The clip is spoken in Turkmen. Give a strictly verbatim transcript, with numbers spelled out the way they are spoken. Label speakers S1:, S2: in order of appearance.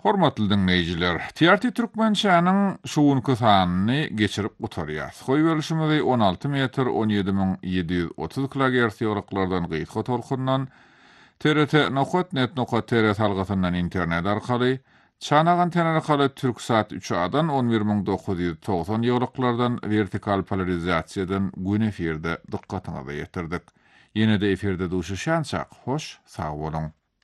S1: Hormatly dinleyijiler, T R T Türkmençanyň şuwunky sanyny geçirip gutarýar. Goý bölüşmegi on alty metr on ýedi min ýedi ýüz otuz kilohertz ýoraklardan gyýtga tolkundan T R T nokot net nokot T R salgatyndan internet arkaly çanagan tener arkaly Türksat üç adan on bir min dokuz ýüz togson ýoraklardan vertikal polarizasiýadan gün efirde dykkatyňyza ýetirdik. Ýene-de efirde duşuşançak, hoş, sag bolun.